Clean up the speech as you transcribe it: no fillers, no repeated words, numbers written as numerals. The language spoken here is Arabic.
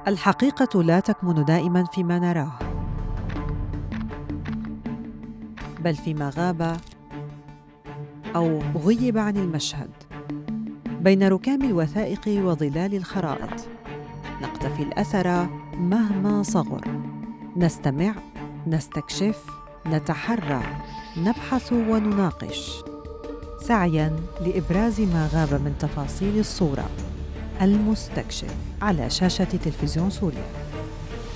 الحقيقة لا تكمن دائماً فيما نراه، بل فيما غاب أو غيب عن المشهد. بين ركام الوثائق وظلال الخرائط نقتفي الأثر مهما صغر، نستمع، نستكشف، نتحرى، نبحث ونناقش، سعياً لإبراز ما غاب من تفاصيل الصورة. المستكشف على شاشة تلفزيون سوريا.